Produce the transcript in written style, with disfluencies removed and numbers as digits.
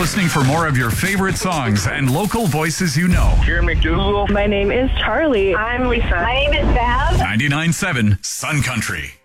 listening for more of your favorite songs and local voices you know. Karen McDougal. My name is Charlie. I'm Lisa. My name is Bev. 99.7 Sun Country.